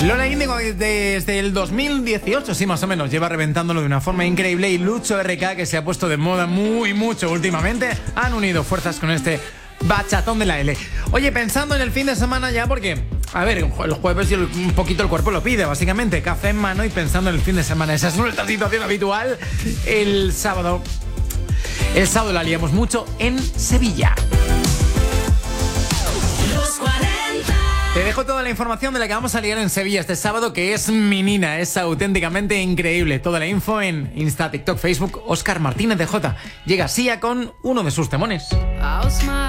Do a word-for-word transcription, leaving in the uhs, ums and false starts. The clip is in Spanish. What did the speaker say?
Lola Índigo desde el dos mil dieciocho, sí, más o menos, lleva reventándolo de una forma increíble. Y Lucho R K, que se ha puesto de moda muy mucho últimamente, han unido fuerzas con este bachatón de la L. Oye, pensando en el fin de semana ya, porque, a ver, el jueves un poquito el cuerpo lo pide, básicamente, café en mano y pensando en el fin de semana. Esa es nuestra situación habitual. El sábado, el sábado la liamos mucho en Sevilla. Te dejo toda la información de la que vamos a liar en Sevilla este sábado, que es menina, es auténticamente increíble. Toda la info en Insta, TikTok, Facebook. Óscar Martínez de Jota llega Sia con uno de sus temones.